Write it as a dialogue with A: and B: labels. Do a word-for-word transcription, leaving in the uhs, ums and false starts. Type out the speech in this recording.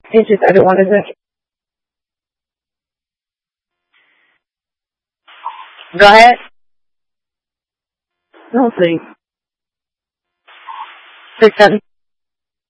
A: It's just I don't want to. Go ahead. No, see. Six seven.